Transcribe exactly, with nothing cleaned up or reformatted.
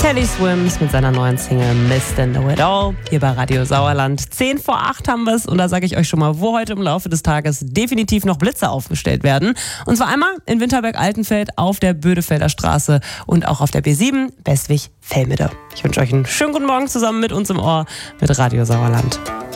Teddy Swims mit seiner neuen Single Mister Know It All hier bei Radio Sauerland. Zehn vor acht haben wir es und da sage ich euch schon mal, wo heute im Laufe des Tages definitiv noch Blitze aufgestellt werden. Und zwar einmal in Winterberg-Altenfeld auf der Bödefelder Straße und auch auf der B sieben Bestwig-Velmede. Ich wünsche euch einen schönen guten Morgen zusammen mit uns im Ohr mit Radio Sauerland.